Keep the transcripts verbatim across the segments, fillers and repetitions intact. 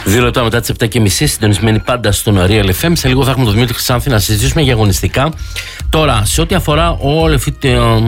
Δύο λεπτά μετά τις επτά και μισή, συντονισμένοι πάντα στον Real εφ εμ. Σε λίγο θα έχουμε τον Δημήτρη Χρυσάνθη να συζητήσουμε για αγωνιστικά. Τώρα, σε ό,τι αφορά όλα αυτά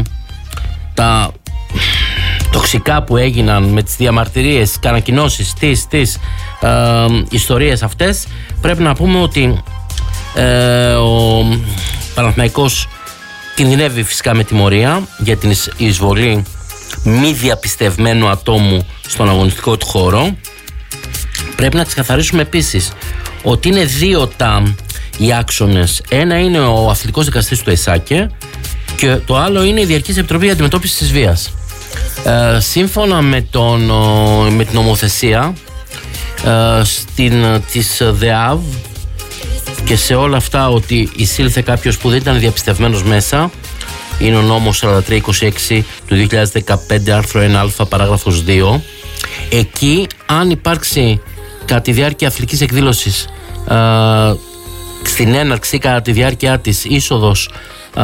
τα τοξικά που έγιναν με τις διαμαρτυρίες, τις ανακοινώσεις, τις, τις ε, ιστορίες αυτές, πρέπει να πούμε ότι ε, ο Παναθηναϊκός κινδυνεύει φυσικά με τιμωρία για την εισβολή μη διαπιστευμένου ατόμου στον αγωνιστικό του χώρο. Πρέπει να ξεκαθαρίσουμε επίσης ότι είναι δύο τα, οι άξονες. Ένα είναι ο αθλητικός δικαστής του ΕΣΑΚΕ και το άλλο είναι η Διαρκής Επιτροπή Αντιμετώπισης της Βίας. Ε, σύμφωνα με, τον, με την νομοθεσία ε, στην, της ΔΕΑΒ και σε όλα αυτά ότι εισήλθε κάποιος που δεν ήταν διαπιστευμένος μέσα, είναι ο νόμος σαράντα τρία είκοσι έξι του δύο χιλιάδες δεκαπέντε, άρθρο ένα α, παράγραφος δύο. Εκεί, αν υπάρξει κατά τη διάρκεια αθλητικής εκδήλωσης ε, στην έναρξη ή κατά τη διάρκεια της είσοδος ε,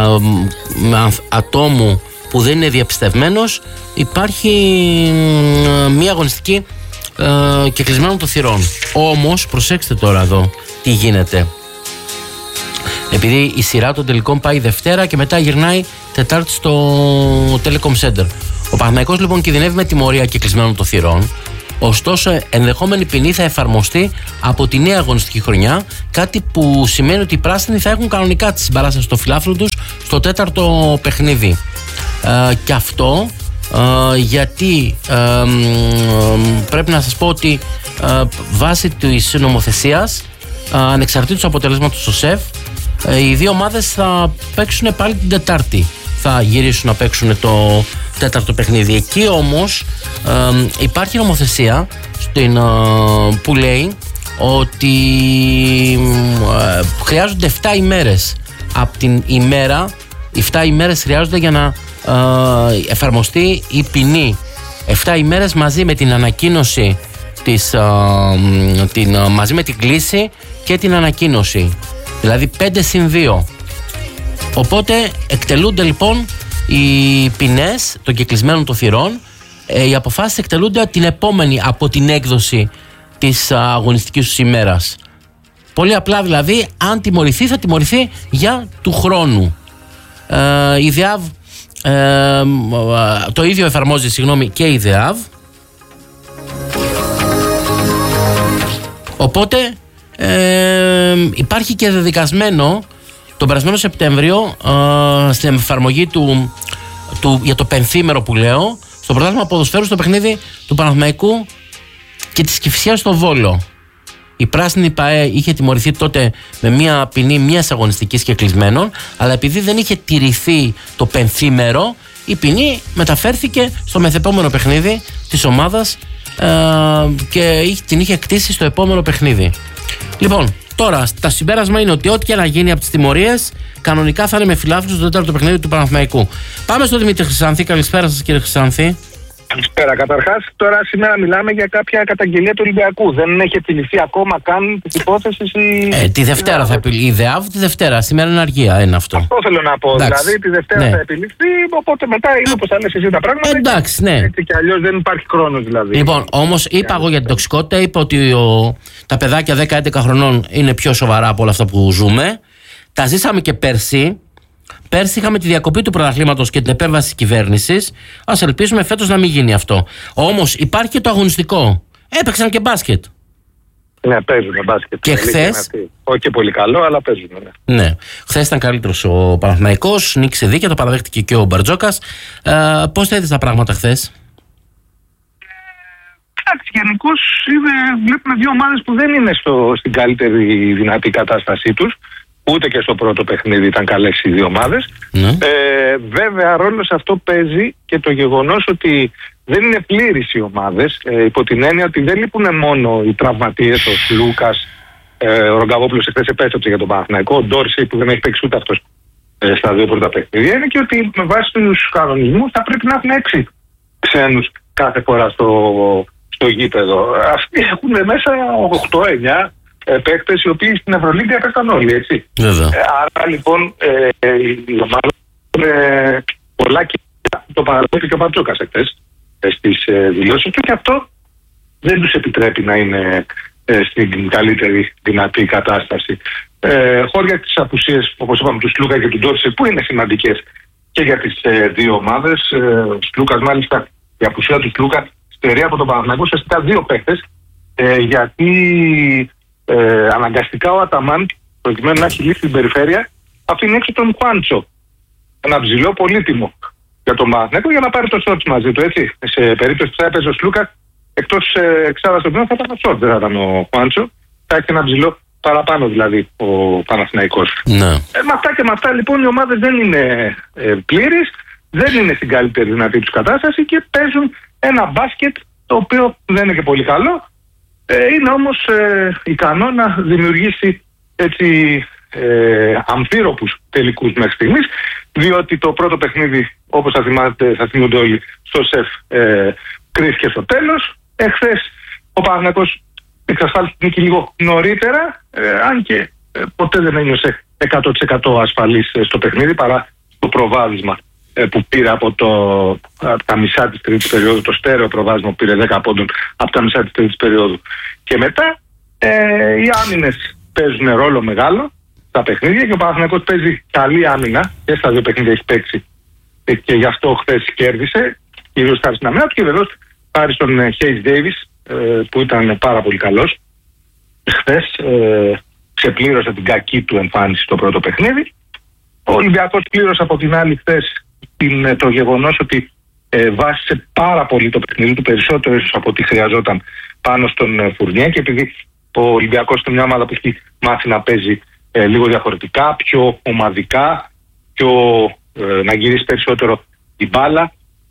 ατόμου που δεν είναι διαπιστευμένος, υπάρχει ε, μια αγωνιστική ε, και κλεισμένων των θυρών. Όμως, προσέξτε τώρα εδώ τι γίνεται. Επειδή η σειρά των τελικών πάει Δευτέρα και μετά γυρνάει Τετάρτη στο Telecom Center. Ο Παναθηναϊκός λοιπόν κινδυνεύει με τιμωρία και κλεισμένων των θυρών. Ωστόσο, ενδεχόμενη ποινή θα εφαρμοστεί από τη νέα αγωνιστική χρονιά, κάτι που σημαίνει ότι οι πράσινοι θα έχουν κανονικά τη συμπαράσταση στο φιλάθλο τους στο τέταρτο παιχνίδι. Ε, και αυτό ε, γιατί ε, ε, πρέπει να σας πω ότι ε, βάσει της νομοθεσίας, ε, ανεξαρτήτως αποτελέσματος στο ΣΕΦ, ε, οι δύο ομάδες θα παίξουν πάλι την Τετάρτη. Θα γυρίσουν να παίξουν το τέταρτο παιχνίδι. Εκεί όμως ε, υπάρχει νομοθεσία στην, ε, που λέει ότι ε, χρειάζονται επτά ημέρες από την ημέρα, επτά ημέρες χρειάζονται για να ε, εφαρμοστεί η ποινή. επτά ημέρες μαζί με την ανακοίνωση της, ε, την, ε, μαζί με την κλήση και την ανακοίνωση. Δηλαδή πέντε συν δύο. Οπότε εκτελούνται λοιπόν οι ποινές των κεκλεισμένων των θυρών. Ε, οι αποφάσεις εκτελούνται την επόμενη από την έκδοση της αγωνιστικής τους ημέρας. Πολύ απλά δηλαδή, αν τιμωρηθεί θα τιμωρηθεί για του χρόνου. Ε, η ΔΕΑΒ ε, το ίδιο εφαρμόζει, συγγνώμη, και η ΔΕΑΒ. Οπότε ε, υπάρχει και δεδικασμένο τον περασμένο Σεπτέμβριο ε, στην εφαρμογή του, του, για το πενθήμερο που λέω, στο πρωτάθλημα ποδοσφαίρου, στο παιχνίδι του Παναθηναϊκού και της Κηφισιάς στο Βόλο. Η πράσινη ΠΑΕ είχε τιμωρηθεί τότε με μια ποινή μιας αγωνιστικής και κλεισμένων, αλλά επειδή δεν είχε τηρηθεί το πενθήμερο, η ποινή μεταφέρθηκε στο μεθεπόμενο παιχνίδι της ομάδας ε, και την είχε κτίσει στο επόμενο παιχνίδι. Λοιπόν, τώρα, το συμπέρασμα είναι ότι ό,τι και να γίνει από τις τιμωρίες, κανονικά θα είναι με φιλάθλους στο τέταρτο παιχνίδι του Παναθηναϊκού. Πάμε στον Δημήτρη Χρυσάνθη. Καλησπέρα σας, κύριε Χρυσάνθη. Καλησπέρα. Καταρχάς, τώρα σήμερα μιλάμε για κάποια καταγγελία του Ολυμπιακού. Δεν έχει επιληθεί ακόμα καν τη υπόθεση. Η... Ε, τη Δευτέρα θα επιληθεί. Η ΔΕΑΒ τη Δευτέρα. Σήμερα είναι αργία, είναι αυτό. Αυτό θέλω να πω. Εντάξει. Δηλαδή, τη Δευτέρα ναι. θα επιληθεί. Οπότε μετά είναι όπως θα λες εσύ τα πράγματα. Εντάξει, ναι. Έτσι κι αλλιώς δεν υπάρχει χρόνος δηλαδή. Λοιπόν, όμως είπα εγώ για την τοξικότητα. Είπα ότι ο... τα παιδάκια δέκα έντεκα χρονών είναι πιο σοβαρά από όλα αυτά που ζούμε. Τα ζήσαμε και πέρσι. Πέρσι είχαμε τη διακοπή του πρωταθλήματος και την επέμβαση της κυβέρνησης. Ας ελπίσουμε φέτος να μην γίνει αυτό. Όμως υπάρχει και το αγωνιστικό. Έπαιξαν και μπάσκετ. Ναι, παίζουν μπάσκετ. Και χθες. Όχι και πολύ καλό, αλλά παίζουν. Ναι, ναι. Χθες ήταν καλύτερος ο Παναθηναϊκός. Νίκησε δίκαια, το παραδέχτηκε και ο Μπαρτζόκας. Ε, πώς θα είδες τα πράγματα χθες? Εντάξει, γενικώς βλέπουμε δύο ομάδες που δεν είναι στο, στην καλύτερη δυνατή κατάστασή τους. Ούτε και στο πρώτο παιχνίδι ήταν καλές οι δύο ομάδες. Ναι. Ε, βέβαια, ρόλο σε αυτό παίζει και το γεγονός ότι δεν είναι πλήρεις οι ομάδες. Ε, υπό την έννοια ότι δεν λείπουν μόνο οι τραυματίες, ο Λούκας, ε, ο Ρογκαβόπουλος εχθές επέστρεψε για τον Παναθηναϊκό, ο Ντόρση που δεν έχει παίξει ούτε αυτός ε, στα δύο πρώτα παιχνίδια. Είναι και ότι με βάση τους κανονισμούς θα πρέπει να έχουν έξι ξένους κάθε φορά στο, στο γήπεδο. Αυτοί έχουν μέσα οκτώ εννιά. Παίκτες οι οποίοι στην Ευρωλίγκα έπαιξαν όλοι, έτσι. Ε, άρα λοιπόν ε, η ομάδα ε, πολλά και το παραδέχτηκε και ο Πατζόκας εχθές ε, στις ε, δηλώσεις του και αυτό δεν τους επιτρέπει να είναι ε, στην καλύτερη δυνατή κατάσταση. Ε, χώρια τις απουσίες, όπως είπαμε, του Σλούκα και του Ντόρσεϊ, που είναι σημαντικές και για τις ε, δύο ομάδες. Ε, ο Σλούκας, μάλιστα, η απουσία του Σλούκα στερεί από τον Παναθηναϊκό ουσιαστικά δύο παίχτες, ε, γιατί ε, αναγκαστικά ο Αταμάν, προκειμένου να έχει λύσει την περιφέρεια, αφήνει έξω τον Χουάντσο. Ένα ψηλό πολύτιμο για τον Παναθηναϊκό για να πάρει το σόρτς μαζί του. Έτσι. Σε περίπτωση που θα έπαιζε ο Σλούκα, εκτός ε, εξάδας του πλέον θα ήταν ο σόρτς, δεν θα ήταν ο Χουάντσο. Θα έχει ένα ψηλό παραπάνω δηλαδή ο Παναθηναϊκός. Ναι. Ε, με αυτά και με αυτά λοιπόν οι ομάδες δεν είναι ε, πλήρεις, δεν είναι στην καλύτερη δυνατή τους κατάσταση και παίζουν ένα μπάσκετ το οποίο δεν είναι και πολύ καλό. Ε, είναι όμως ε, ικανό να δημιουργήσει έτσι ε, αμφίροπους τελικούς μέχρι στιγμής, διότι το πρώτο παιχνίδι, όπως θα θυμάστε, θα θυμούνται όλοι, στο ΣΕΦ ε, κρίθηκε στο τέλος. Εχθές ο Παναθηναϊκός εξασφάλισε την νίκη λίγο νωρίτερα, ε, αν και ε, ποτέ δεν ένιωσε εκατό τοις εκατό ασφαλής ε, στο παιχνίδι, παρά το προβάδισμα ε, που πήρε από, το, από τα μισά της τρίτης περίοδου, το στέρεο προβάδισμα που πήρε δέκα πόντων από τα μισά της τρίτης περίοδου. Και μετά ε, οι άμυνες παίζουν ρόλο μεγάλο στα παιχνίδια και ο Παναθηναϊκός παίζει καλή άμυνα και στα δύο παιχνίδια έχει παίξει ε, και γι' αυτό χθες κέρδισε, κυρίως χάρη στην άμυνα του, και βεβαίως χάρη στον Χέις Ντέιβις, που ήταν πάρα πολύ καλός. Χθες ε, ξεπλήρωσε την κακή του εμφάνιση στο πρώτο παιχνίδι. Ο Ολυμπιακός πλήρωσε από την άλλη χθες την, το γεγονός ότι ε, βάσισε πάρα πολύ το παιχνίδι του, περισσότερο ίσως από ό,τι χρειαζόταν, πάνω στον ε, Φουρνιέ, και επειδή ο Ολυμπιακός είναι μια ομάδα που έχει μάθει να παίζει ε, λίγο διαφορετικά, πιο ομαδικά, πιο, ε, να γυρίσει περισσότερο την μπάλα.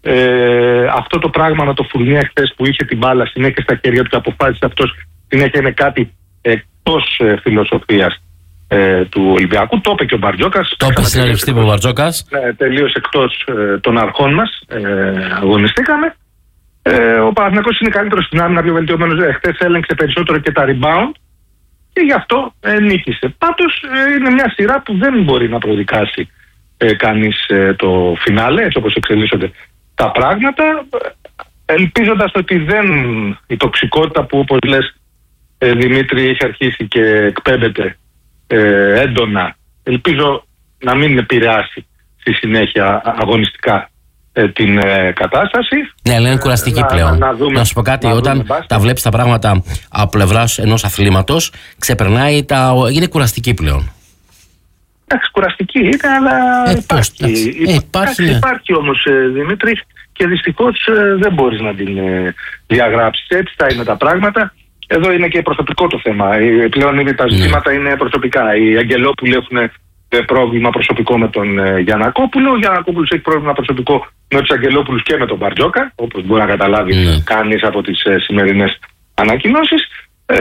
Ε, αυτό το πράγμα με το Φουρνιέ χθες που είχε την μπάλα συνέχεια στα χέρια του και αποφάσισε αυτός συνέχεια, είναι κάτι εκτός ε, φιλοσοφίας ε, του Ολυμπιακού. Το είπε και ο Μπαρτζόκας. Το είπε στην συνέντευξη τύπου ο Μπαρτζόκας. Ναι, τελείως εκτός ε, των αρχών μας ε, αγωνιστήκαμε. Ε, ο Παναθηναϊκός είναι καλύτερος στην άμυνα, πιο βελτιωμένος. Ε, χθες έλεγξε περισσότερο και τα rebound και γι' αυτό ε, νίκησε. Πάντως ε, είναι μια σειρά που δεν μπορεί να προδικάσει ε, κανείς ε, το φινάλε, έτσι όπως εξελίσσονται τα πράγματα, ελπίζοντας ότι δεν, η τοξικότητα που, όπως λες ε, Δημήτρη, έχει αρχίσει και εκπέμπεται ε, έντονα, ελπίζω να μην επηρεάσει στη συνέχεια αγωνιστικά ε, την ε, κατάσταση. Ναι, αλλά είναι κουραστική να, πλέον. Να, να, δούμε, να σου πω κάτι, να όταν τα βλέπεις τα πράγματα από πλευράς ενός αθλήματος, ξεπερνάει τα... είναι κουραστική πλέον. Εντάξει, κουραστική είναι, αλλά ε, υπάρχει. Πώς, ε, υπάρχει, ναι. υπάρχει όμως, ε, Δημήτρη, και δυστυχώς ε, δεν μπορείς να την ε, διαγράψεις. Έτσι θα είναι τα πράγματα. Εδώ είναι και προσωπικό το θέμα. Ε, πλέον είναι, τα ζητήματα ναι. είναι προσωπικά. Οι Αγγελόπουλοι έχουν ε, πρόβλημα προσωπικό με τον ε, Γιαννακόπουλο. Ο Γιαννακόπουλος έχει πρόβλημα προσωπικό με τους Αγγελόπουλους και με τον Μπαρτζόκα, όπως μπορεί να καταλάβει ναι. κανείς από τις ε, σημερινές ανακοινώσεις. Ε,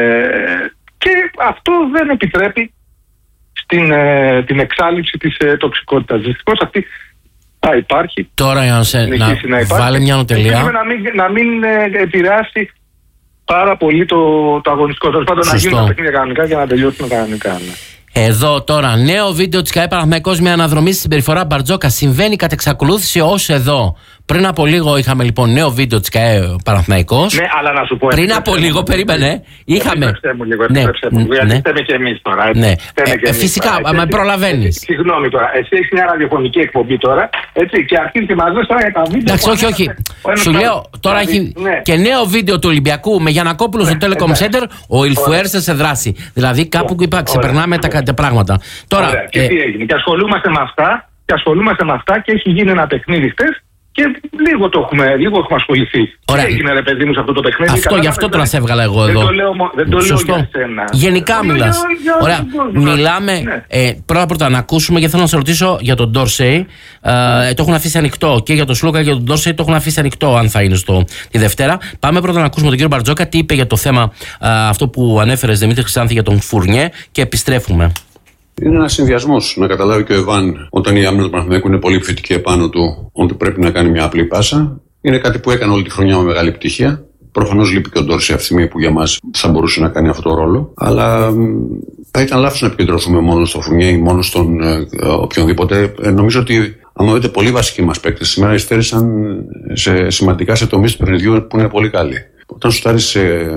και αυτό δεν επιτρέπει Την, ε, την εξάλληψη της ε, τοξικότητας. Δυστυχώς αυτή θα υπάρχει. Τώρα για να, σε, να, να βάλει μια νοτελεία. Να μην, να μην ε, επηρεάσει πάρα πολύ το, το αγωνιστικό. Τέλος πάντων, να γίνουν τα παιχνίδια κανονικά και να τελειώσουν κανονικά. Ναι. Εδώ τώρα, νέο βίντεο της ΚΑΕ Παναθηναϊκός, μια αναδρομή στη συμπεριφορά Μπαρτζόκα. Συμβαίνει κατ' εξακολούθηση ως εδώ. Πριν από λίγο είχαμε λοιπόν νέο βίντεο της ΚΑΕ Παναθηναϊκός. Ναι, αλλά να σου πω. Πριν από λίγο, περίμενε. Είχαμε. Επιτρέψτε μου λίγο, επιτρέψτε μου. Ναι. Φταίμε και εμείς τώρα. Ναι. Ε, φυσικά, με προλαβαίνεις. Συγγνώμη τώρα. Εσύ έχεις μια ραδιοφωνική εκπομπή τώρα. Έτσι, και αρχίζει και μας λες τώρα για τα βίντεο. Εντάξει, όχι, όχι. Σου λέω, τώρα έχει και νέο βίντεο του Ολυμπιακού με Γιαννακόπουλο στο Telecom Center. Ο Ιλφουέρσε σε δράση. Δηλαδή κάπου ξεπερνάμε τα πράγματα. Τώρα, και τι έγινε. Και ασχολούμαστε με αυτά. Και ασχολούμαστε με αυτά και έχει γίνει ένα παιχνίδι χτες. Και λίγο το έχουμε, λίγο έχουμε ασχοληθεί. Ωραία. Τι έγινε, ρε παιδί μου, σε αυτό το παιχνίδι. Αυτό, γι' αυτό τώρα σε έβγαλα εγώ εδώ. Δεν το λέω, δεν το λέω για σένα. Γενικά μιλάς. Ωραία. Μιλάμε. Ναι. Ε, πρώτα πρώτα να ακούσουμε, και θέλω να σε ρωτήσω για τον Ντόρσεϊ. Ε, το έχουν αφήσει ανοιχτό. Και για τον Σλούκα και για τον Ντόρσεϊ το έχουν αφήσει ανοιχτό, αν θα είναι στο, τη Δευτέρα. Πάμε πρώτα να ακούσουμε τον κύριο Μπαρτζόκα τι είπε για το θέμα ε, αυτό που ανέφερες, Δημήτρη Χρυσάνθη, για τον Φουρνιέ, και επιστρέφουμε. Είναι ένας συνδυασμός. Να καταλάβει και ο Εβάν, όταν η άμυνα του Παναθηναϊκού είναι πολύ φυτική επάνω του, ότι πρέπει να κάνει μια απλή πάσα. Είναι κάτι που έκανε όλη τη χρονιά με μεγάλη επιτυχία. Προφανώς λείπει και ο Ντόρσεϊ αυτή τη στιγμή που για μας θα μπορούσε να κάνει αυτό το ρόλο. Αλλά θα ήταν λάθος να επικεντρωθούμε μόνο στο Φουρνιέ ή μόνο στον ε, οποιονδήποτε. Ε, νομίζω ότι, αν δείτε, πολύ βασικοί μας παίκτες σήμερα υστέρησαν σε, σημαντικά σε τομείς του παιχνιδιού που είναι πολύ καλοί. Όταν σου στάρεις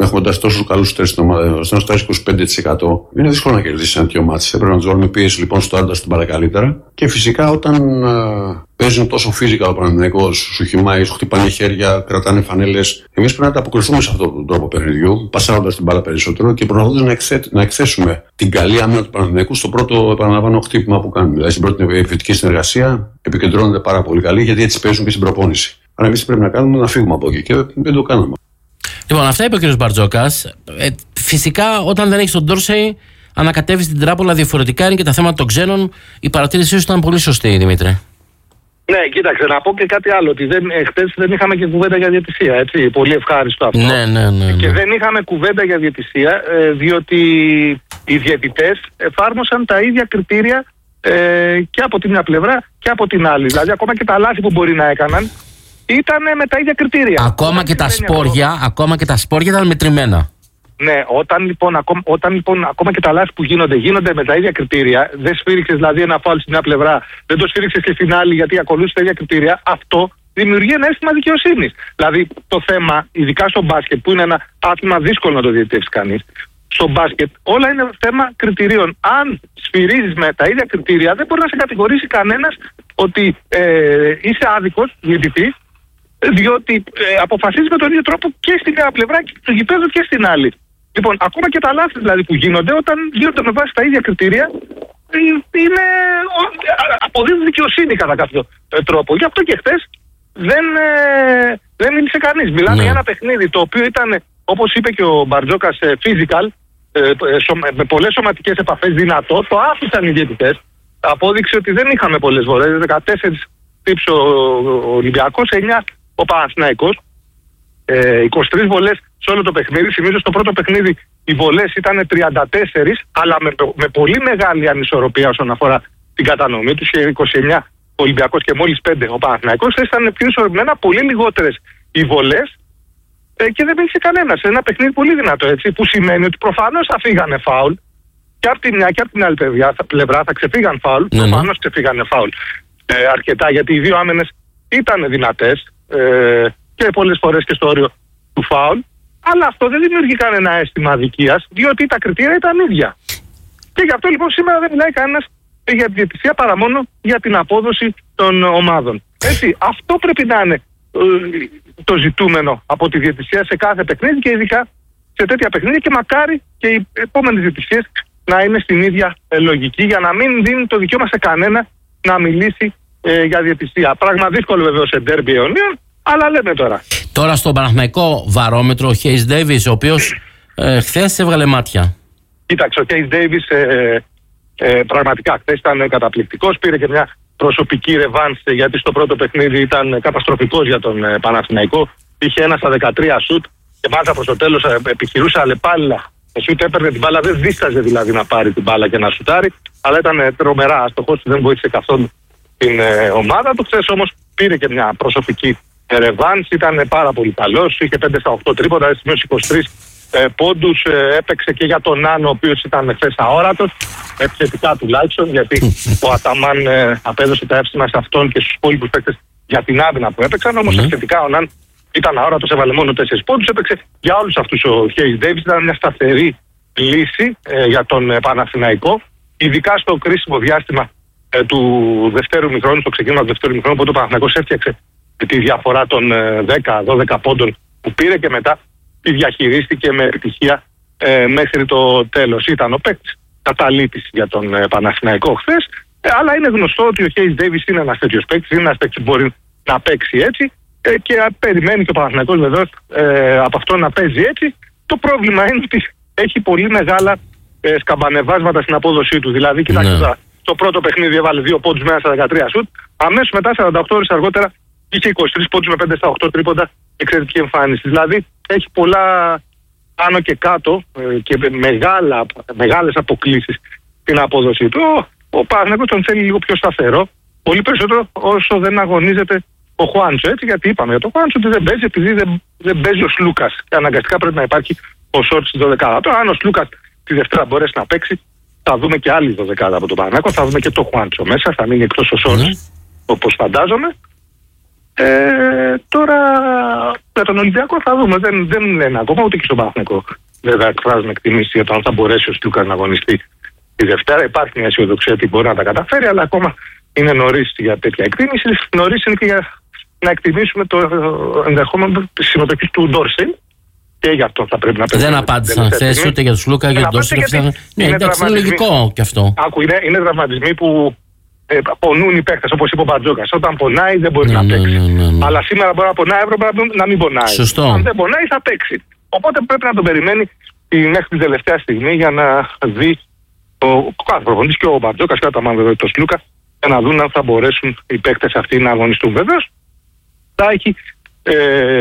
έχοντας τόσους καλούς στέρες στην ομάδα, ώστε να φτάσει είκοσι πέντε τοις εκατό, είναι δύσκολο να κερδίσει ένα τέτοιο μάτι. Έπρεπε να του βάλουμε πίεση λοιπόν στο άντα στην μπάλα καλύτερα. Και φυσικά όταν α, παίζουν τόσο φυσικά ο Παναθηναϊκός, σου χυμάει, σου χτυπάνε χέρια, κρατάνε φανέλες, εμείς πρέπει να ανταποκριθούμε σε αυτόν τον τρόπο παιχνιδιού, πασάροντας την μπάλα περισσότερο και προσπαθώντας να, εκθέ, να εκθέσουμε την καλή άμυνα του Παναθηναϊκού στο πρώτο, επαναλαμβάνω, χτύπημα που κάνουμε. Δηλαδή στην πρώτη επιθετική συνεργασία επικεντρώνονται πάρα πολύ καλή, γιατί έτσι παίζουν και στην προπόνηση. Αλλά εμείς πρέπει να κάνουμε να φύγουμε από εκεί και δεν το κάναμε. Λοιπόν, αυτά είπε ο κ. Μπαρτζόκας. Ε, φυσικά, όταν δεν έχει τον Ντόρσεϊ, ανακατεύει την τράπουλα διαφορετικά. Είναι και τα θέματα των ξένων. Η παρατήρησή σου ήταν πολύ σωστή, Δημήτρη. Ναι, κοίταξε, να πω και κάτι άλλο. Ότι χτες δεν είχαμε και κουβέντα για διαιτησία. Έτσι, πολύ ευχάριστο αυτό. Ναι, ναι, ναι, ναι. Και δεν είχαμε κουβέντα για διαιτησία, ε, διότι οι διαιτητές εφάρμοσαν τα ίδια κριτήρια ε, και από τη μια πλευρά και από την άλλη. Δηλαδή, ακόμα και τα λάθη που μπορεί να έκαναν ήταν με τα ίδια κριτήρια. Ακόμα και τα σπόρια, ακόμα. ακόμα και τα σπόρια ήταν μετρημένα. Ναι, όταν λοιπόν, ακόμα, όταν λοιπόν ακόμα και τα λάθη που γίνονται, γίνονται με τα ίδια κριτήρια, δεν σφύριξες δηλαδή ένα φάουλ στην μια πλευρά, δεν το σφύριξες και στην άλλη γιατί ακολούθησε τα ίδια κριτήρια, αυτό δημιουργεί ένα αίσθημα δικαιοσύνης. Δηλαδή το θέμα, ειδικά στο μπάσκετ, που είναι ένα άθλημα δύσκολο να το διαιτητεύσει κανείς, στο μπάσκετ όλα είναι θέμα κριτηρίων. Αν σφυρίζεις με τα ίδια κριτήρια, δεν μπορεί να σε κατηγορήσει κανένας ότι ε, είσαι άδικος διαιτητής, διότι ε, αποφασίζει με τον ίδιο τρόπο και στην μια πλευρά και στο γηπέδο και στην άλλη. Λοιπόν, ακόμα και τα λάθη δηλαδή που γίνονται, όταν γίνονται με βάση τα ίδια κριτήρια, είναι, αποδίδουν δικαιοσύνη κατά κάποιο τρόπο. Γι' αυτό και χθες δεν, ε, δεν μίλησε κανείς. Μιλάμε ναι. για ένα παιχνίδι το οποίο ήταν, όπως είπε και ο Μπαρτζόκας, physical, ε, με πολλές σωματικές επαφές, δυνατό. Το άφησαν οι διαιτητές. Απόδειξε ότι δεν είχαμε πολλές βολές. δεκατέσσερις τύψε ο Ολυμπιακός, εννιά ο Παναθηναϊκός. Ε, είκοσι τρεις βολές σε όλο το παιχνίδι. Θυμίζω στο πρώτο παιχνίδι οι βολές ήταν τριάντα τέσσερα, αλλά με, με πολύ μεγάλη ανισορροπία όσον αφορά την κατανομή τους. είκοσι εννιά ο Ολυμπιακός και μόλις πέντε ο Παναθηναϊκός. Ήταν πιο ισορροπημένα, πολύ λιγότερες οι βολές ε, και δεν μίλησε κανένας. Ένα παιχνίδι πολύ δυνατό, έτσι, που σημαίνει ότι προφανώς θα φύγανε φάουλ και από τη μια και από την άλλη πλευρά θα ξεφύγαν φάουλ. Mm-hmm. Προφανώς ξεφύγανε φάουλ ε, αρκετά, γιατί οι δύο άμενες ήταν δυνατές ε, και πολλές φορές και στο όριο του φάουλ. Αλλά αυτό δεν δημιουργεί κανένα αίσθημα αδικίας, διότι τα κριτήρια ήταν ίδια. Και γι' αυτό λοιπόν σήμερα δεν μιλάει κανένας για τη διαιτησία παρά μόνο για την απόδοση των ομάδων. Έτσι, αυτό πρέπει να είναι ε, το ζητούμενο από τη διαιτησία σε κάθε παιχνίδι και ειδικά σε τέτοια παιχνίδια, και μακάρι και οι επόμενες διαιτησίες να είναι στην ίδια ε, λογική, για να μην δίνει το δικαίωμα σε κανένα να μιλήσει ε, για διαιτησία. Πράγμα δύσκολο βεβαίως σε ντέρμπι αιωνίων, αλλά λέμε τώρα. Τώρα στο Παναθηναϊκό βαρόμετρο ο Χέις Ντέιβις, ο οποίος ε, χθες έβγαλε μάτια. Κοίταξε, ο Χέις Ντέιβις ε, ε, πραγματικά χθες ήταν καταπληκτικός. Πήρε και μια προσωπική ρεβάνς, γιατί στο πρώτο παιχνίδι ήταν καταστροφικός για τον ε, Παναθηναϊκό. Είχε ένα στα δεκατρία σουτ και μάλιστα προς το τέλος ε, επιχειρούσε αλλεπάλληλα. Ο σουτ έπαιρνε την μπάλα, δεν δίσταζε δηλαδή να πάρει την μπάλα και να σουτάρει, αλλά ήταν ε, τρομερά άστοχος, δεν βοήθησε καθόλου την ε, ομάδα του. Χθες όμως πήρε και μια προσωπική ρεβάνς, ήταν πάρα πολύ καλός, είχε πέντε στα οκτώ τρίποντα, σημείωσε είκοσι τρεις ε, πόντους, ε, έπαιξε και για τον Νάνο, ο οποίος ήταν χθες αόρατος, επιθετικά τουλάχιστον, γιατί ο Αταμάν ε, απέδωσε τα εύσημα σε αυτόν και στους υπόλοιπους παίκτες για την άμυνα που έπαιξαν, όμως επιθετικά ο Νάν ήταν αόρατος, έβαλε μόνο τέσσερις πόντους, έπαιξε για όλους αυτούς ο Χέις Ντέιβις, ήταν μια σταθερή λύση ε, για τον ε, Παναθηναϊκό, ειδικά στο κρίσιμο διάστημα ε, του δευτέρου μηχρόνου, στο ξεκίνημα του δευτέρου μηχρόνου, που ο Παναθηναϊκός έφτιαξε τη διαφορά των δέκα δώδεκα πόντων που πήρε και μετά τη διαχειρίστηκε με επιτυχία ε, μέχρι το τέλος. Ήταν ο παίκτης καταλήτης για τον ε, Παναθηναϊκό χθες, ε, αλλά είναι γνωστό ότι ο Χέις Ντέιβις είναι ένας τέτοιος παίκτης, είναι ένας παίκτης που μπορεί να παίξει έτσι ε, και περιμένει και ο Παναθηναϊκός βεβαίως ε, από αυτό να παίζει έτσι. Το πρόβλημα είναι ότι έχει πολύ μεγάλα ε, σκαμπανεβάσματα στην απόδοσή του. Δηλαδή, κοιτάξτε, ναι. το πρώτο παιχνίδι έβαλε δύο πόντους με ένα στα δεκατρία σουτ, αμέσως μετά σαράντα οκτώ ώρες αργότερα είχε είκοσι τρεις πόντους με πέντε στα οκτώ τρίποντα, εξαιρετική εμφάνιση. Δηλαδή έχει πολλά πάνω και κάτω ε, και μεγάλα, μεγάλες αποκλίσεις στην απόδοσή του. Ο, ο Παναθηναϊκός τον θέλει λίγο πιο σταθερό, πολύ περισσότερο όσο δεν αγωνίζεται ο Χουάντσο. Έτσι, γιατί είπαμε για τον Χουάντσο ότι δεν παίζει επειδή δεν, δεν παίζει ο Σλούκας. Και αναγκαστικά πρέπει να υπάρχει ο Σόρτς στη δωδεκάδα. Τώρα, αν ο Σλούκας τη Δευτέρα μπορέσει να παίξει, θα δούμε και άλλη δωδεκάδα από τον Παναθηναϊκό, θα δούμε και το Χουάντσο μέσα, θα μείνει εκτός ο Σόρτς, mm. όπως φαντάζομαι. Ε, τώρα για τον Ολυμπιακό θα δούμε. Δεν, δεν λένε ακόμα, ούτε και στον Παναθηναϊκό βέβαια εκφράζουν εκτιμήσεις για το αν θα μπορέσει ο Σλούκας να αγωνιστεί τη Δευτέρα. Υπάρχει μια αισιοδοξία ότι μπορεί να τα καταφέρει, αλλά ακόμα είναι νωρίς για τέτοια εκτίμηση. Νωρίς είναι και για να εκτιμήσουμε το ενδεχόμενο της συμμετοχής του Ντόρσεϊ. Και γι' αυτό θα πρέπει να πρέπει. Δεν απάντησαν χθες ούτε για τον Σλούκα, για τον Ντόρσεϊ. Ναι, εντάξει, είναι λογικό κι αυτό. Άκου, είναι, είναι τραυματισμοί που ε, πονούν οι παίκτες, όπως είπε ο Μπαρτζόκας. Όταν πονάει δεν μπορεί ναι, να παίξει. Ναι, ναι, ναι. Αλλά σήμερα μπορεί να πονάει, αύριο να μην πονάει. Σωστό. Αν δεν πονάει θα παίξει. Οπότε πρέπει να τον περιμένει μέχρι την τελευταία στιγμή για να δει ο κάθε προπονητής και ο Μπαρτζόκας και ο βέβαια το Σλούκα για να δουν αν θα μπορέσουν οι παίκτες αυτοί να αγωνιστούν. Βεβαίως θα έχει. Ε,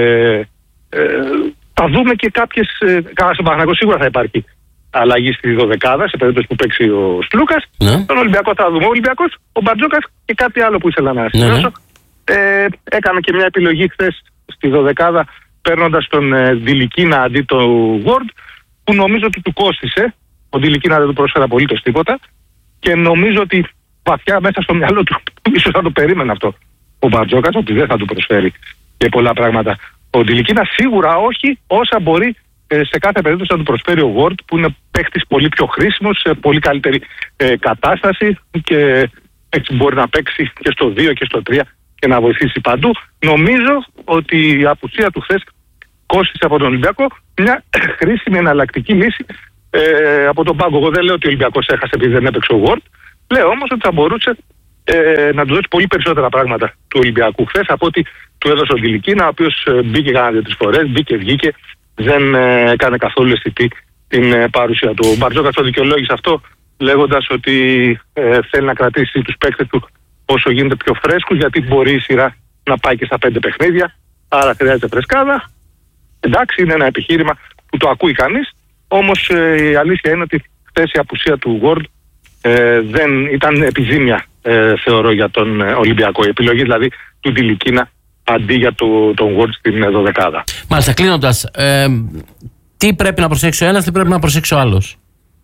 ε, θα δούμε και κάποιες. Ε, Κάνα στον Παναθηναϊκό σίγουρα θα υπάρχει αλλαγή στη δωδεκάδα σε περίπτωση που παίξει ο Σλούκας. Ναι. Τον Ολυμπιακό θα δούμε. Ο Ολυμπιακός, ο Μπαρτζόκας και κάτι άλλο που ήθελα να σημειώσω. Ναι, ναι. Ε, έκανε και μια επιλογή χθες στη δωδεκάδα παίρνοντας τον ε, Ντιλικίνα αντί το Ward, που νομίζω ότι του κόστισε. Ο Ντιλικίνα δεν του πρόσφερε απολύτως τίποτα και νομίζω ότι βαθιά μέσα στο μυαλό του ίσως θα το περίμενε αυτό ο Μπαρτζόκας, ότι δεν θα του προσφέρει και πολλά πράγματα. Ο Ντιλικίνα σίγουρα όχι όσα μπορεί ε, σε κάθε περίπτωση να του προσφέρει ο Ward, που είναι παίχτης πολύ πιο χρήσιμος, σε πολύ καλύτερη ε, κατάσταση και έτσι μπορεί να παίξει και στο δύο και στο τρία και να βοηθήσει παντού. Νομίζω ότι η απουσία του χθες κόστισε από τον Ολυμπιακό μια χρήσιμη εναλλακτική λύση ε, από τον πάγκο. Εγώ δεν λέω ότι ο Ολυμπιακός έχασε επειδή δεν έπαιξε ο Ward. Λέω όμως ότι θα μπορούσε ε, να του δώσει πολύ περισσότερα πράγματα του Ολυμπιακού χθες από ότι του έδωσε ο Ντιλικίνα, ο οποίος ε, μπήκε κάνα δύο-τρεις φορές, μπήκε, βγήκε, δεν ε, έκανε καθόλου αισθητή την ε, παρουσία του. Ο Μπαρτζόκας το δικαιολόγησε αυτό λέγοντας ότι ε, θέλει να κρατήσει τους παίκτες του όσο γίνεται πιο φρέσκους, γιατί μπορεί η σειρά να πάει και στα πέντε παιχνίδια, άρα χρειάζεται φρεσκάδα. Εντάξει, είναι ένα επιχείρημα που το ακούει κανείς, όμως ε, η αλήθεια είναι ότι χθες η απουσία του Ward ε, δεν ήταν επιζήμια, ε, θεωρώ, για τον ε, Ολυμπιακό. Η επιλογή δηλαδή του Ντιλικίνα αντί για το, τον Ward στην δωδεκάδα. Μάλιστα, κλείνοντας, ε, τι πρέπει να προσέξει ο ένας, τι πρέπει να προσέξει ο άλλος?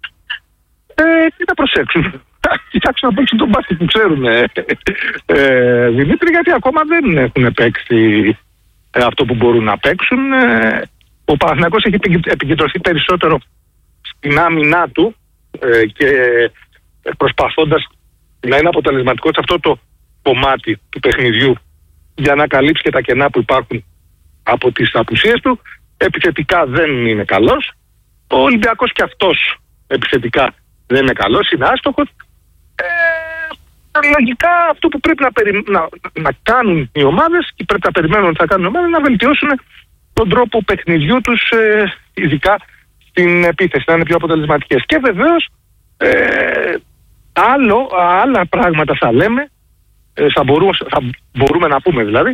Ε, τι να προσέξουν? Κοιτάξτε να παίξουν τον μπάσκετ που ξέρουν, ε, ε, Δημήτρη, γιατί ακόμα δεν έχουν παίξει ε, αυτό που μπορούν να παίξουν. Ε, ο Παναθηναϊκός έχει επικεντρωθεί περισσότερο στην άμυνά του ε, και προσπαθώντας να είναι αποτελεσματικό σε αυτό το κομμάτι του παιχνιδιού για να καλύψει και τα κενά που υπάρχουν από τις απουσίες του. Επιθετικά δεν είναι καλός. Ο Ολυμπιακός και αυτός επιθετικά δεν είναι καλός, είναι άστοχος. Ε, λογικά αυτό που πρέπει να, περι... να, να κάνουν οι ομάδες και πρέπει να περιμένουν ότι θα κάνουν οι ομάδες, να βελτιώσουν τον τρόπο παιχνιδιού τους, ε, ειδικά στην επίθεση, να είναι πιο αποτελεσματικές. Και βεβαίως ε, άλλο, άλλα πράγματα θα λέμε, ε, θα, μπορούμε, θα μπορούμε να πούμε δηλαδή,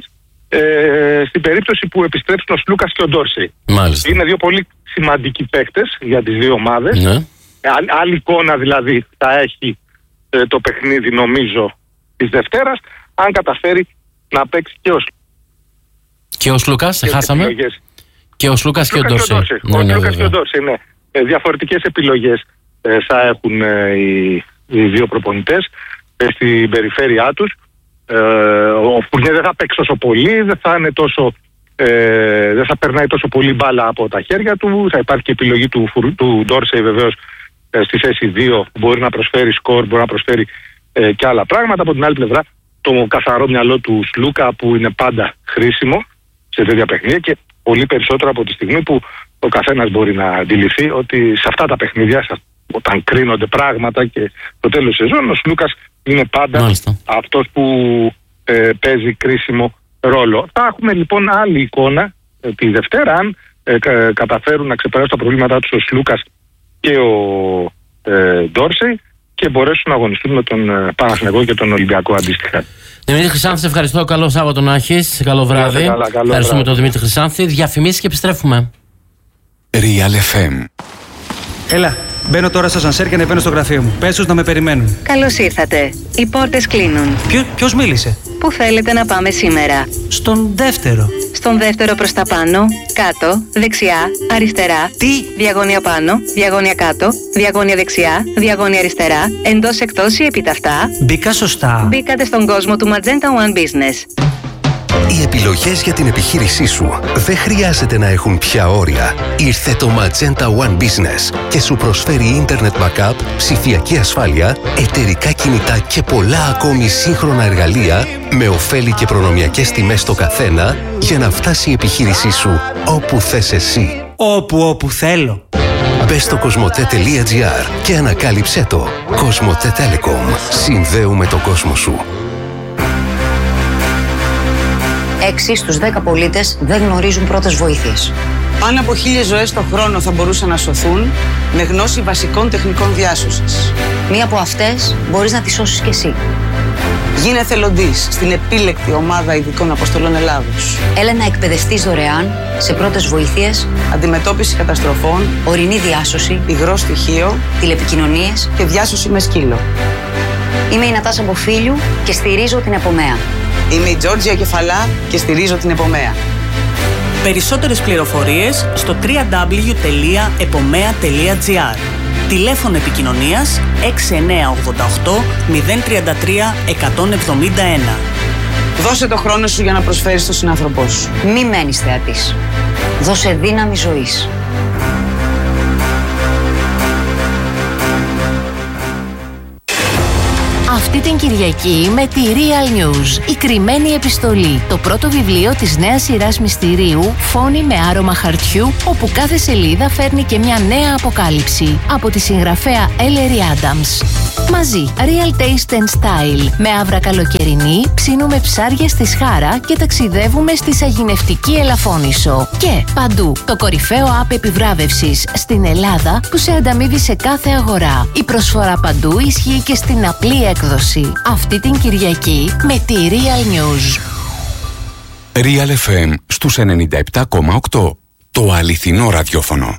ε, στην περίπτωση που επιστρέψουν ο Σλούκας και ο Ντόρσεϊ. Μάλιστα. Είναι δύο πολύ σημαντικοί παίκτες για τις δύο ομάδες. Ναι. Ε, άλλη εικόνα δηλαδή θα έχει ε, το παιχνίδι, νομίζω, της Δευτέρας, αν καταφέρει να παίξει και ο Και ο Σλούκας, σε χάσαμε. Επιλογές. Και ο Σλούκας και ο Ντόρσεϊ. Ο Σλούκας και ο Ντόρσεϊ, ναι. Ε, διαφορετικές επιλογές ε, θα έχουν ε, οι, οι δύο προπονητές ε, στην περιφέρειά τους. Ε, ο Φουρνιέ δεν θα παίξει τόσο πολύ, δεν θα είναι τόσο, ε, δεν θα περνάει τόσο πολύ μπάλα από τα χέρια του. Θα υπάρχει και επιλογή του, του Ντόρσεϊ βεβαίως ε, στη θέση δύο, μπορεί να προσφέρει σκορ, μπορεί να προσφέρει ε, και άλλα πράγματα. Από την άλλη πλευρά, το καθαρό μυαλό του Σλούκα, που είναι πάντα χρήσιμο σε τέτοια παιχνίδια και πολύ περισσότερο από τη στιγμή που ο καθένας μπορεί να αντιληφθεί ότι σε αυτά τα παιχνίδια, όταν κρίνονται πράγματα και το τέλος της σεζόν, ο Σλούκας είναι πάντα Μάλιστα. αυτός που ε, παίζει κρίσιμο ρόλο. Θα έχουμε λοιπόν άλλη εικόνα ε, τη Δευτέρα, αν ε, κα, καταφέρουν να ξεπεράσουν τα προβλήματά τους ο Σλούκας και ο ε, Ντόρσεϊ και μπορέσουν να αγωνιστούν με τον ε, Παναθηναϊκό και τον Ολυμπιακό αντίστοιχα. Δημήτρη Χρυσάνθη, σε ευχαριστώ. Καλό Σάββατο να έχεις. Καλό βράδυ. Καλά, καλό Ευχαριστούμε βράδυ. τον Δημήτρη Χρυσάνθη. Διαφημίσεις και επιστρέφουμε. Real εφ εμ. Έλα, μπαίνω τώρα στο σανσέρ και ανεβαίνω στο γραφείο μου. Πες τους να με περιμένουν. Καλώς ήρθατε. Οι πόρτες κλείνουν. Ποιο, ποιος μίλησε? Πού θέλετε να πάμε σήμερα? Στον δεύτερο. Στον δεύτερο προς τα πάνω, κάτω, δεξιά, αριστερά. Τι? Διαγώνια πάνω, διαγώνια κάτω, διαγώνια δεξιά, διαγώνια αριστερά, εντός εκτός ή επιταυτά. Μπήκα σωστά. Μπήκατε στον κόσμο του Magenta One Business. Οι επιλογές για την επιχείρησή σου δεν χρειάζεται να έχουν πια όρια. Ήρθε το Magenta One Business και σου προσφέρει Internet Backup, ψηφιακή ασφάλεια, εταιρικά κινητά και πολλά ακόμη σύγχρονα εργαλεία με ωφέλη και προνομιακές τιμές στο καθένα για να φτάσει η επιχείρησή σου όπου θες εσύ. Όπου όπου θέλω. Μπες στο κοσμοτέ.gr και ανακάλυψέ το. Κοσμοτέ Telecom. Συνδέουμε τον κόσμο σου. έξι στους δέκα πολίτες δεν γνωρίζουν πρώτες βοήθειες. Πάνω από χίλιες ζωές το χρόνο θα μπορούσαν να σωθούν με γνώση βασικών τεχνικών διάσωσης. Μία από αυτές μπορείς να τη σώσεις κι εσύ. Γίνε εθελοντής στην επίλεκτη ομάδα ειδικών αποστολών Ελλάδος. Έλα να εκπαιδευτείς δωρεάν σε πρώτες βοήθειες, αντιμετώπιση καταστροφών, ορεινή διάσωση, υγρό στοιχείο, τηλεπικοινωνίες και διάσωση με σκύλο. Είμαι η Νατάσα Μποφίλιου και στηρίζω την Επομέα. Είμαι η Τζόρτζια Κεφαλά και στηρίζω την Επομέα. Περισσότερες πληροφορίες στο double-u double-u double-u τελεία επομέα τελεία gr. Τηλέφωνο επικοινωνίας έξι εννιά οκτώ οκτώ μηδέν τρία τρία εκατόν εβδομήντα ένα. Δώσε το χρόνο σου για να προσφέρεις στον συνάνθρωπό σου. Μη μένεις θεατής. Δώσε δύναμη ζωής. Αυτή την Κυριακή με τη Real News, η κρυμμένη επιστολή, το πρώτο βιβλίο της νέας σειράς μυστηρίου «Φόνοι με άρωμα χαρτιού», όπου κάθε σελίδα φέρνει και μια νέα αποκάλυψη από τη συγγραφέα Ellery Adams. Μαζί, Real Taste and Style, με άβρα καλοκαιρινή, ψήνουμε ψάρια στη Σχάρα και ταξιδεύουμε στη σαγηνευτική Ελαφώνησο. Και παντού, το κορυφαίο app επιβράβευσης στην Ελλάδα που σε ανταμείβει σε κάθε αγορά. Η προσφορά παντού ισχύει και στην απλή έκδοση. Αυτή την Κυριακή με τη Real News. Real εφ εμ στους ενενήντα επτά κόμμα οκτώ. Το αληθινό ραδιόφωνο.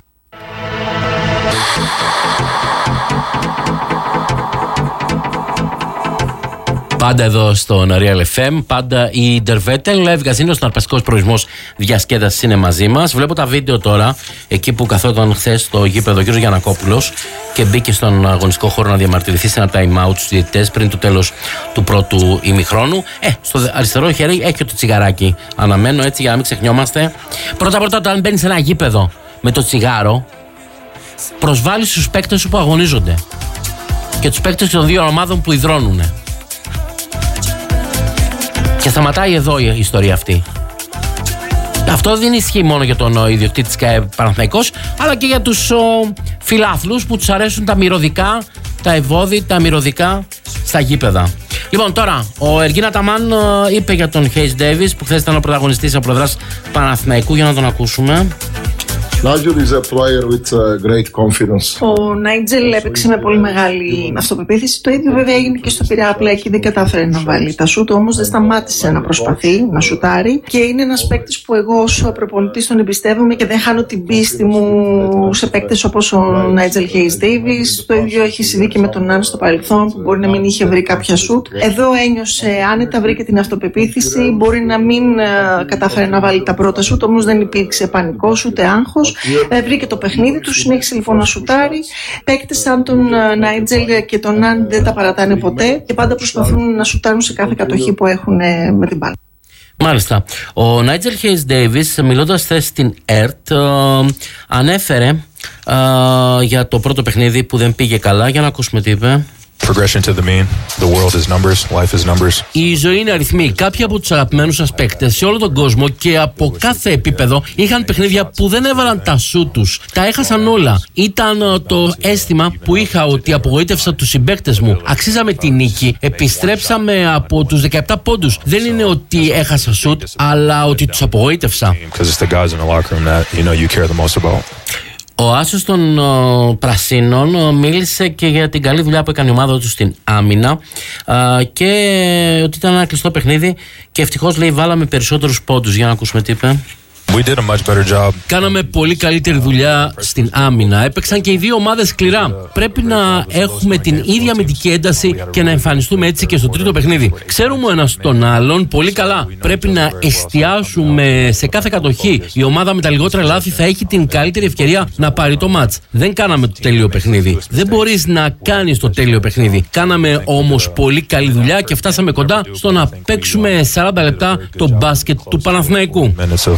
Πάντα εδώ στον Real εφ εμ, πάντα η Dervetel Live Casino, ο αρπαστικός προορισμός διασκέδασης, είναι μαζί μας. Βλέπω τα βίντεο τώρα, εκεί που καθόταν χθες στο γήπεδο ο κ. Γιαννακόπουλος και μπήκε στον αγωνιστικό χώρο να διαμαρτυρηθεί σε ένα time out στους διαιτητές πριν το τέλος του πρώτου ημιχρόνου. Ε, στο αριστερό χέρι έχει και το τσιγαράκι. Αναμένω έτσι για να μην ξεχνιόμαστε. Πρώτα-πρώτα, όταν μπαίνεις σε ένα γήπεδο με το τσιγάρο, προσβάλλεις τους παίκτες σου που αγωνίζονται και τους παίκτες των δύο ομάδων που υδρώνουν. Και σταματάει εδώ η ιστορία αυτή. Αυτό δεν ισχύει μόνο για τον ιδιοκτήτη της ΚΑΕ Παναθηναϊκός, αλλά και για τους ο, φιλάθλους που τους αρέσουν τα μυρωδικά, τα ευώδη, τα μυρωδικά στα γήπεδα. Λοιπόν, τώρα, ο Εργίν Αταμάν είπε για τον Χέις Ντέιβις, που χθες ήταν ο πρωταγωνιστής από πλευράς Παναθηναϊκού, για να τον ακούσουμε. Nigel is a player with great confidence. Ο Νάιτζελ έπαιξε με πολύ μεγάλη αυτοπεποίθηση. Το ίδιο βέβαια έγινε και στο Πειραιά, απλά εκεί δεν κατάφερε να βάλει τα σούτ, όμως δεν σταμάτησε να προσπαθεί να σουτάρει. Και είναι ένας παίκτης που εγώ ως προπονητής τον εμπιστεύομαι και δεν χάνω την πίστη μου σε παίκτες όπως ο Νάιτζελ Χέις Ντέιβις. Το ίδιο έχει συμβεί και με τον Ναν στο παρελθόν, που μπορεί να μην είχε βρει κάποια σούτ. Εδώ ένιωσε άνετα, βρήκε την αυτοπεποίθηση. Μπορεί να μην κατάφερε να βάλει τα πρώτα σούτ, όμως δεν υπήρξε πανικός ούτε άγχος. Ε, βρήκε το παιχνίδι του, συνέχισε λοιπόν να σουτάρει. Παίκτες σαν τον Νάιτζελ και τον Ναν δεν τα παρατάνε ποτέ και πάντα προσπαθούν να σουτάρουν σε κάθε κατοχή που έχουν ε, με την μπάλα. Μάλιστα. Ο Νάιτζελ Χέις Ντέιβις, μιλώντας χθες στην ΕΡΤ, ε, ανέφερε ε, για το πρώτο παιχνίδι που δεν πήγε καλά. Για να ακούσουμε τι είπε. Progression to the mean. The world is numbers, life is numbers. Η ζωή είναι αριθμοί. Κάποιοι από τους αγαπημένους σας παίκτες σε όλο τον κόσμο και από κάθε επίπεδο είχαν παιχνίδια που δεν έβαλαν τα σου τους. Τα έχασαν όλα. Ήταν το αίσθημα που είχα ότι απογοήτευσα τους συμπαίκτες μου. Αξίζαμε τη νίκη. Επιστρέψαμε από τους δεκαεπτά πόντους. Δεν είναι ότι έχασα σουτ, αλλά ότι τους απογοήτευσα. Ο άσος των ο, Πρασίνων ο, μίλησε και για την καλή δουλειά που έκανε η ομάδα του στην άμυνα α, και ότι ήταν ένα κλειστό παιχνίδι και ευτυχώς, λέει, βάλαμε περισσότερους πόντους. Για να ακούσουμε τι είπε. We did a much better job. Κάναμε πολύ καλύτερη δουλειά στην άμυνα. Έπαιξαν και οι δύο ομάδες σκληρά. Πρέπει να έχουμε την ίδια αμυντική ένταση και να εμφανιστούμε έτσι και στο τρίτο παιχνίδι. Ξέρουμε ο ένας τον άλλον πολύ καλά. Πρέπει να εστιάσουμε σε κάθε κατοχή. Η ομάδα με τα λιγότερα λάθη θα έχει την καλύτερη ευκαιρία να πάρει το μάτς. Δεν κάναμε το τέλειο παιχνίδι. Δεν μπορείς να κάνεις το τέλειο παιχνίδι. Κάναμε όμως πολύ καλή δουλειά και φτάσαμε κοντά στο να παίξουμε σαράντα λεπτά το μπάσκετ του Παναθηναϊκού.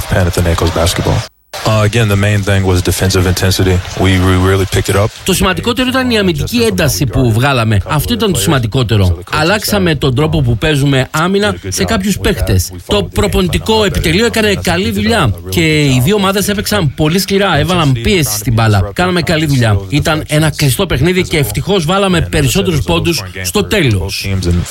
Uh, again, the main thing was defensive intensity. We, we really picked it up. Το σημαντικότερο ήταν η αμυντική ένταση που βγάλαμε. Αυτό ήταν το σημαντικότερο. Αλλάξαμε τον τρόπο που παίζουμε άμυνα σε κάποιους παίχτες. Το προπονητικό επιτελείο έκανε καλή δουλειά και οι δύο ομάδες έπαιξαν πολύ σκληρά. Έβαλαν πίεση στην μπάλα. Κάναμε καλή δουλειά. Ήταν ένα κλειστό παιχνίδι και ευτυχώς βάλαμε περισσότερους πόντους στο τέλος.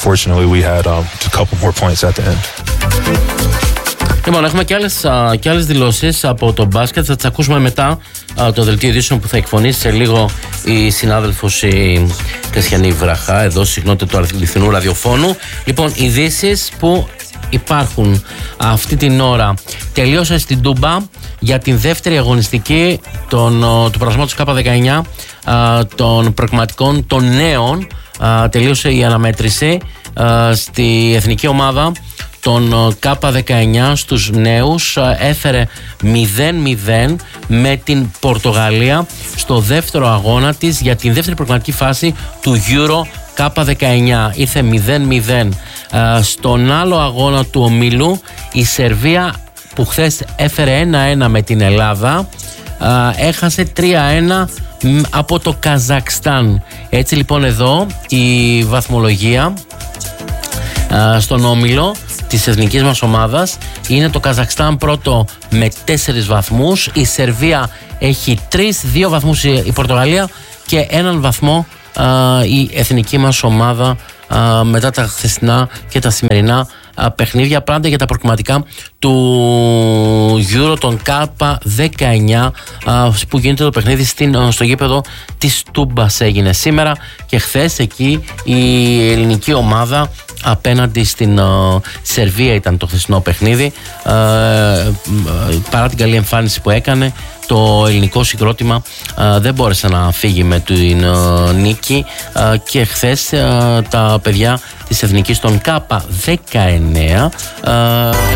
Λοιπόν, έχουμε και άλλες, α, και άλλες δηλώσεις από το μπάσκετ. Θα τις ακούσουμε μετά α, το δελτίο ειδήσεων που θα εκφωνήσει σε λίγο η συνάδελφος η Κασιανή Βραχά, εδώ συχνότητα του αληθινού ραδιοφώνου. Λοιπόν, ειδήσεις που υπάρχουν αυτή την ώρα. Τελείωσε στην Τούμπα για την δεύτερη αγωνιστική των, του προγραμματός Κάπα δεκαεννιά α, των προγραμματικών των νέων. Α, τελείωσε η αναμέτρηση α, στη εθνική ομάδα των Κάπα δεκαεννιά στους νέους. Έφερε μηδέν μηδέν με την Πορτογαλία στο δεύτερο αγώνα της για την δεύτερη προγραμματική φάση του Euro Κάπα δεκαεννιά. Ήρθε μηδέν μηδέν. Στον άλλο αγώνα του ομίλου η Σερβία, που χθες έφερε ένα ένα με την Ελλάδα, έχασε τρία ένα από το Καζακστάν. Έτσι λοιπόν εδώ η βαθμολογία στον όμιλο της εθνικής μας ομάδας είναι το Καζακστάν πρώτο με τέσσερις βαθμούς, η Σερβία έχει τρεις, δύο βαθμούς η Πορτογαλία και έναν βαθμό α, η εθνική μας ομάδα α, μετά τα χθεσινά και τα σημερινά α, παιχνίδια. Πάντα για τα προκριματικά του Euro των Κάπα δεκαεννιά α, που γίνεται το παιχνίδι στην, στο γήπεδο της Τούμπας έγινε σήμερα και χθες εκεί η ελληνική ομάδα απέναντι στην uh, Σερβία ήταν το χθεσινό παιχνίδι. Uh, παρά την καλή εμφάνιση που έκανε, το ελληνικό συγκρότημα uh, δεν μπόρεσε να φύγει με την uh, νίκη uh, και χθες uh, τα παιδιά της εθνικής των Κάπα δεκαεννιά uh,